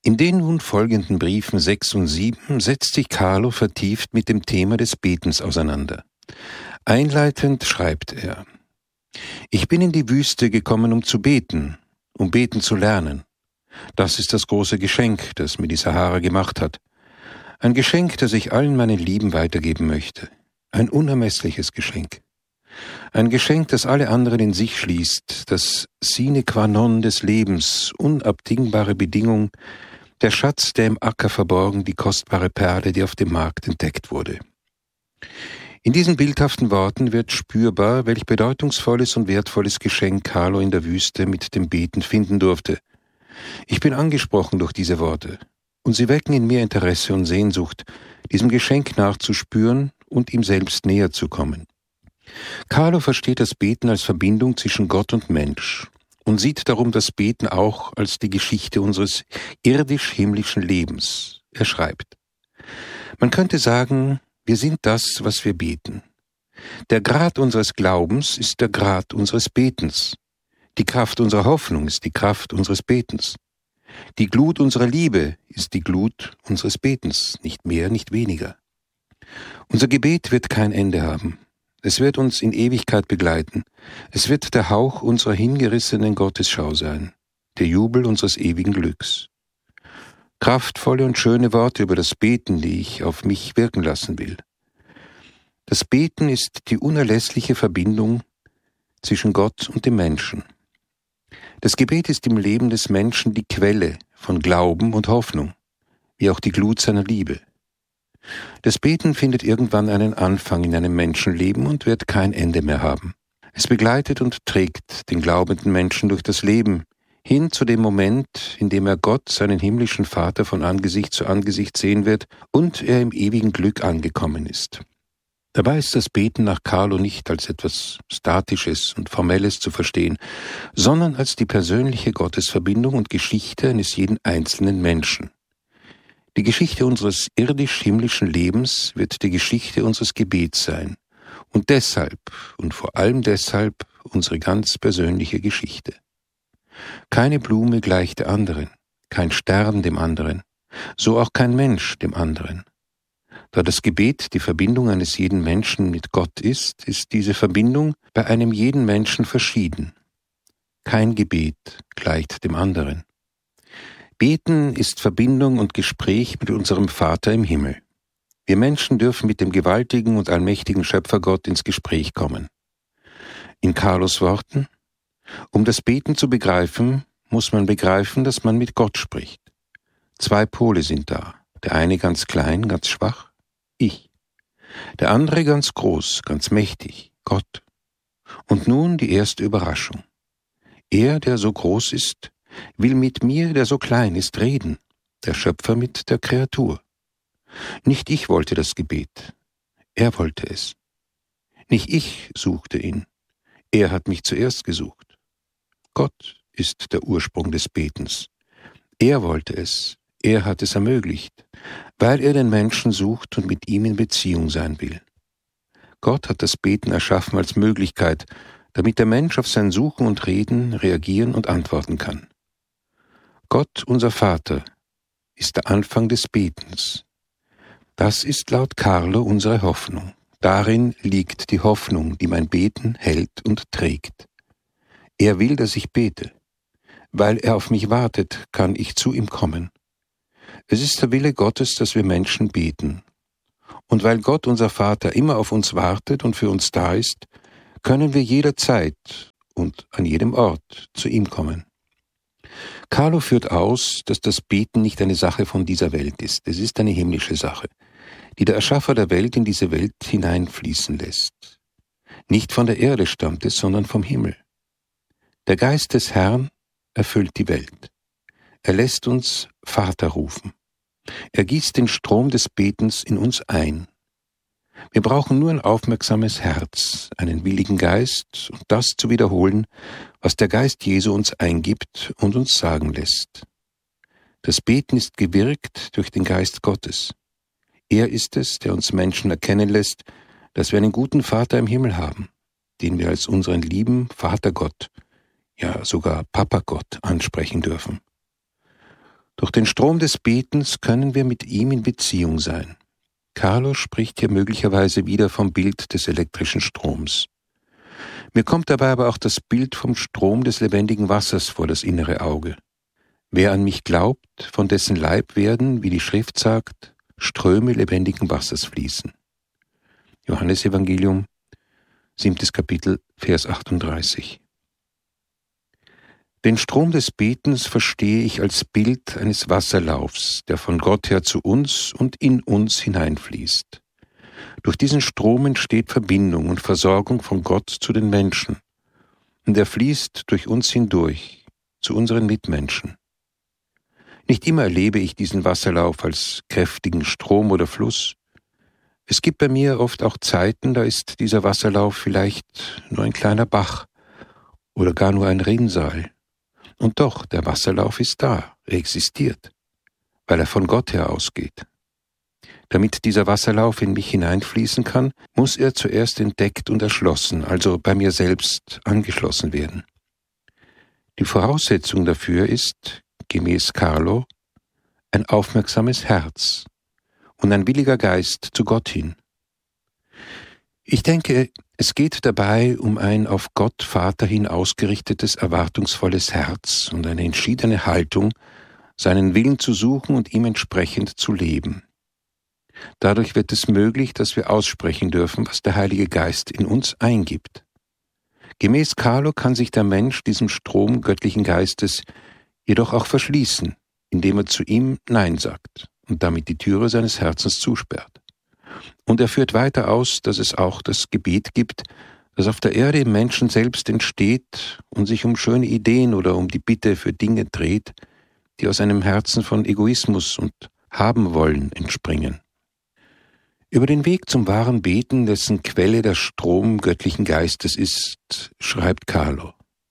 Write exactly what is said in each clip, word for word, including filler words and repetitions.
In den nun folgenden Briefen sechs und sieben setzt sich Carlo vertieft mit dem Thema des Betens auseinander. Einleitend schreibt er: Ich bin in die Wüste gekommen, um zu beten, um beten zu lernen. Das ist das große Geschenk, das mir die Sahara gemacht hat. Ein Geschenk, das ich allen meinen Lieben weitergeben möchte. Ein unermessliches Geschenk. Ein Geschenk, das alle anderen in sich schließt, das sine qua non des Lebens, unabdingbare Bedingung, der Schatz, der im Acker verborgen, die kostbare Perle, die auf dem Markt entdeckt wurde. In diesen bildhaften Worten wird spürbar, welch bedeutungsvolles und wertvolles Geschenk Carlo in der Wüste mit dem Beten finden durfte. Ich bin angesprochen durch diese Worte, und sie wecken in mir Interesse und Sehnsucht, diesem Geschenk nachzuspüren und ihm selbst näher zu kommen. Carlo versteht das Beten als Verbindung zwischen Gott und Mensch und sieht darum das Beten auch als die Geschichte unseres irdisch-himmlischen Lebens. Er schreibt: Man könnte sagen, wir sind das, was wir beten. Der Grad unseres Glaubens ist der Grad unseres Betens. Die Kraft unserer Hoffnung ist die Kraft unseres Betens. Die Glut unserer Liebe ist die Glut unseres Betens, nicht mehr, nicht weniger. Unser Gebet wird kein Ende haben. Es wird uns in Ewigkeit begleiten. Es wird der Hauch unserer hingerissenen Gottesschau sein, der Jubel unseres ewigen Glücks. Kraftvolle und schöne Worte über das Beten, die ich auf mich wirken lassen will. Das Beten ist die unerlässliche Verbindung zwischen Gott und dem Menschen. Das Gebet ist im Leben des Menschen die Quelle von Glauben und Hoffnung, wie auch die Glut seiner Liebe. Das Beten findet irgendwann einen Anfang in einem Menschenleben und wird kein Ende mehr haben. Es begleitet und trägt den glaubenden Menschen durch das Leben, hin zu dem Moment, in dem er Gott, seinen himmlischen Vater, von Angesicht zu Angesicht sehen wird und er im ewigen Glück angekommen ist. Dabei ist das Beten nach Carlo nicht als etwas Statisches und Formelles zu verstehen, sondern als die persönliche Gottesverbindung und Geschichte eines jeden einzelnen Menschen. Die Geschichte unseres irdisch-himmlischen Lebens wird die Geschichte unseres Gebets sein und deshalb und vor allem deshalb unsere ganz persönliche Geschichte. Keine Blume gleicht der anderen, kein Stern dem anderen, so auch kein Mensch dem anderen. Da das Gebet die Verbindung eines jeden Menschen mit Gott ist, ist diese Verbindung bei einem jeden Menschen verschieden. Kein Gebet gleicht dem anderen. Beten ist Verbindung und Gespräch mit unserem Vater im Himmel. Wir Menschen dürfen mit dem gewaltigen und allmächtigen Schöpfergott ins Gespräch kommen. In Carlos Worten: Um das Beten zu begreifen, muss man begreifen, dass man mit Gott spricht. Zwei Pole sind da, der eine ganz klein, ganz schwach, ich. Der andere ganz groß, ganz mächtig, Gott. Und nun die erste Überraschung. Er, der so groß ist, will mit mir, der so klein ist, reden, der Schöpfer mit der Kreatur. Nicht ich wollte das Gebet, er wollte es. Nicht ich suchte ihn, er hat mich zuerst gesucht. Gott ist der Ursprung des Betens. Er wollte es, er hat es ermöglicht, weil er den Menschen sucht und mit ihm in Beziehung sein will. Gott hat das Beten erschaffen als Möglichkeit, damit der Mensch auf sein Suchen und Reden reagieren und antworten kann. Gott, unser Vater, ist der Anfang des Betens. Das ist laut Carlo unsere Hoffnung. Darin liegt die Hoffnung, die mein Beten hält und trägt. Er will, dass ich bete. Weil er auf mich wartet, kann ich zu ihm kommen. Es ist der Wille Gottes, dass wir Menschen beten. Und weil Gott, unser Vater, immer auf uns wartet und für uns da ist, können wir jederzeit und an jedem Ort zu ihm kommen. Carlo führt aus, dass das Beten nicht eine Sache von dieser Welt ist. Es ist eine himmlische Sache, die der Erschaffer der Welt in diese Welt hineinfließen lässt. Nicht von der Erde stammt es, sondern vom Himmel. Der Geist des Herrn erfüllt die Welt. Er lässt uns Vater rufen. Er gießt den Strom des Betens in uns ein. Wir brauchen nur ein aufmerksames Herz, einen willigen Geist und das zu wiederholen, was der Geist Jesu uns eingibt und uns sagen lässt. Das Beten ist gewirkt durch den Geist Gottes. Er ist es, der uns Menschen erkennen lässt, dass wir einen guten Vater im Himmel haben, den wir als unseren lieben Vatergott, ja sogar Papagott ansprechen dürfen. Durch den Strom des Betens können wir mit ihm in Beziehung sein. Carlo spricht hier möglicherweise wieder vom Bild des elektrischen Stroms. Mir kommt dabei aber auch das Bild vom Strom des lebendigen Wassers vor das innere Auge. Wer an mich glaubt, von dessen Leib werden, wie die Schrift sagt, Ströme lebendigen Wassers fließen. Johannesevangelium, siebtes Kapitel, Vers achtunddreißig. Den Strom des Betens verstehe ich als Bild eines Wasserlaufs, der von Gott her zu uns und in uns hineinfließt. Durch diesen Strom entsteht Verbindung und Versorgung von Gott zu den Menschen, und er fließt durch uns hindurch, zu unseren Mitmenschen. Nicht immer erlebe ich diesen Wasserlauf als kräftigen Strom oder Fluss. Es gibt bei mir oft auch Zeiten, da ist dieser Wasserlauf vielleicht nur ein kleiner Bach oder gar nur ein Rinnsal. Und doch, der Wasserlauf ist da, er existiert, weil er von Gott her ausgeht. Damit dieser Wasserlauf in mich hineinfließen kann, muss er zuerst entdeckt und erschlossen, also bei mir selbst angeschlossen werden. Die Voraussetzung dafür ist, gemäß Carlo, ein aufmerksames Herz und ein williger Geist zu Gott hin. Ich denke, es geht dabei um ein auf Gott Vater hin ausgerichtetes, erwartungsvolles Herz und eine entschiedene Haltung, seinen Willen zu suchen und ihm entsprechend zu leben. Dadurch wird es möglich, dass wir aussprechen dürfen, was der Heilige Geist in uns eingibt. Gemäß Carlo kann sich der Mensch diesem Strom göttlichen Geistes jedoch auch verschließen, indem er zu ihm Nein sagt und damit die Türe seines Herzens zusperrt. Und er führt weiter aus, dass es auch das Gebet gibt, das auf der Erde im Menschen selbst entsteht und sich um schöne Ideen oder um die Bitte für Dinge dreht, die aus einem Herzen von Egoismus und Haben-Wollen entspringen. Über den Weg zum wahren Beten, dessen Quelle der Strom göttlichen Geistes ist, schreibt Carlo: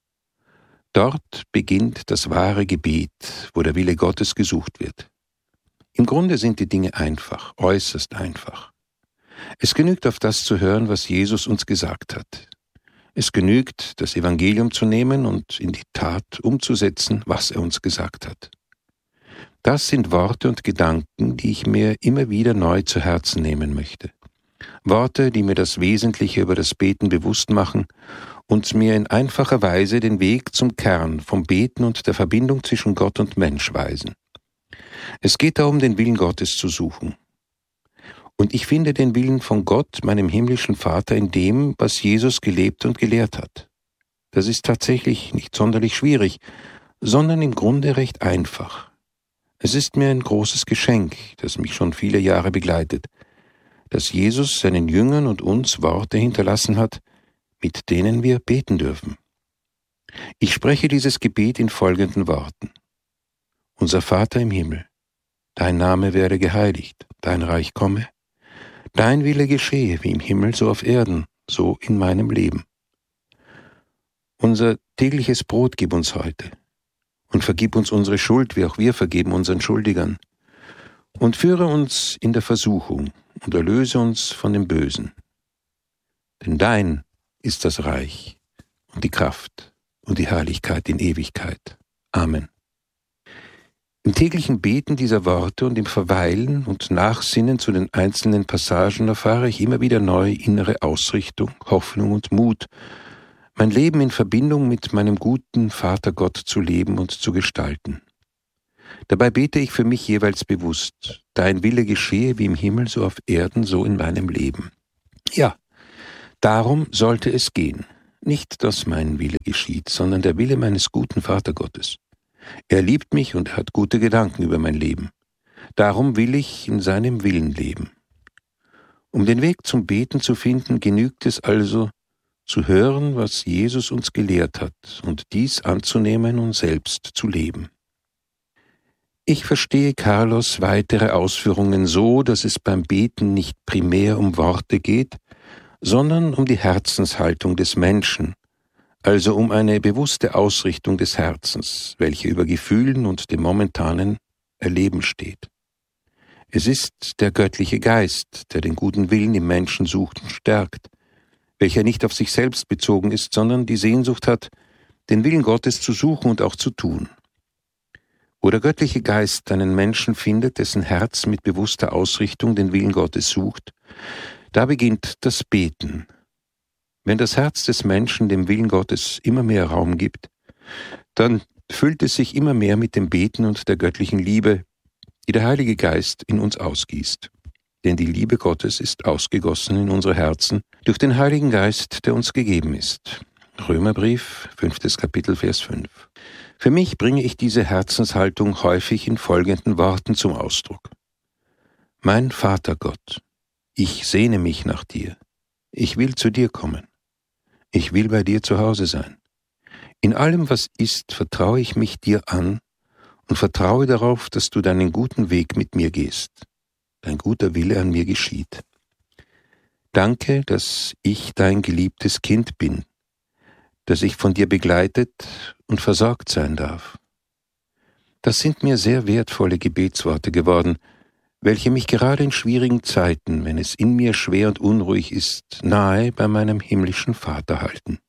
Dort beginnt das wahre Gebet, wo der Wille Gottes gesucht wird. Im Grunde sind die Dinge einfach, äußerst einfach. Es genügt, auf das zu hören, was Jesus uns gesagt hat. Es genügt, das Evangelium zu nehmen und in die Tat umzusetzen, was er uns gesagt hat. Das sind Worte und Gedanken, die ich mir immer wieder neu zu Herzen nehmen möchte. Worte, die mir das Wesentliche über das Beten bewusst machen und mir in einfacher Weise den Weg zum Kern vom Beten und der Verbindung zwischen Gott und Mensch weisen. Es geht darum, den Willen Gottes zu suchen. Und ich finde den Willen von Gott, meinem himmlischen Vater, in dem, was Jesus gelebt und gelehrt hat. Das ist tatsächlich nicht sonderlich schwierig, sondern im Grunde recht einfach. Es ist mir ein großes Geschenk, das mich schon viele Jahre begleitet, dass Jesus seinen Jüngern und uns Worte hinterlassen hat, mit denen wir beten dürfen. Ich spreche dieses Gebet in folgenden Worten: Unser Vater im Himmel, dein Name werde geheiligt, dein Reich komme, dein Wille geschehe, wie im Himmel so auf Erden, so in meinem Leben. Unser tägliches Brot gib uns heute und vergib uns unsere Schuld, wie auch wir vergeben unseren Schuldigern. Und führe uns in der Versuchung und erlöse uns von dem Bösen. Denn dein ist das Reich und die Kraft und die Herrlichkeit in Ewigkeit. Amen. Im täglichen Beten dieser Worte und im Verweilen und Nachsinnen zu den einzelnen Passagen erfahre ich immer wieder neu innere Ausrichtung, Hoffnung und Mut, mein Leben in Verbindung mit meinem guten Vater Gott zu leben und zu gestalten. Dabei bete ich für mich jeweils bewusst: Dein Wille geschehe wie im Himmel, so auf Erden, so in meinem Leben. Ja, darum sollte es gehen. Nicht, dass mein Wille geschieht, sondern der Wille meines guten Vatergottes. Er liebt mich und er hat gute Gedanken über mein Leben. Darum will ich in seinem Willen leben. Um den Weg zum Beten zu finden, genügt es also, zu hören, was Jesus uns gelehrt hat, und dies anzunehmen und selbst zu leben. Ich verstehe Carlos weitere Ausführungen so, dass es beim Beten nicht primär um Worte geht, sondern um die Herzenshaltung des Menschen, also um eine bewusste Ausrichtung des Herzens, welche über Gefühlen und dem momentanen Erleben steht. Es ist der göttliche Geist, der den guten Willen im Menschen sucht und stärkt, welcher nicht auf sich selbst bezogen ist, sondern die Sehnsucht hat, den Willen Gottes zu suchen und auch zu tun. Wo der göttliche Geist einen Menschen findet, dessen Herz mit bewusster Ausrichtung den Willen Gottes sucht, da beginnt das Beten. Wenn das Herz des Menschen dem Willen Gottes immer mehr Raum gibt, dann füllt es sich immer mehr mit dem Beten und der göttlichen Liebe, die der Heilige Geist in uns ausgießt. Denn die Liebe Gottes ist ausgegossen in unsere Herzen durch den Heiligen Geist, der uns gegeben ist. Römerbrief, fünftes Kapitel, Vers fünf. Für mich bringe ich diese Herzenshaltung häufig in folgenden Worten zum Ausdruck. Mein Vater Gott, ich sehne mich nach dir. Ich will zu dir kommen. Ich will bei dir zu Hause sein. In allem, was ist, vertraue ich mich dir an und vertraue darauf, dass du deinen guten Weg mit mir gehst. Dein guter Wille an mir geschieht. Danke, dass ich dein geliebtes Kind bin, dass ich von dir begleitet und versorgt sein darf. Das sind mir sehr wertvolle Gebetsworte geworden, welche mich gerade in schwierigen Zeiten, wenn es in mir schwer und unruhig ist, nahe bei meinem himmlischen Vater halten.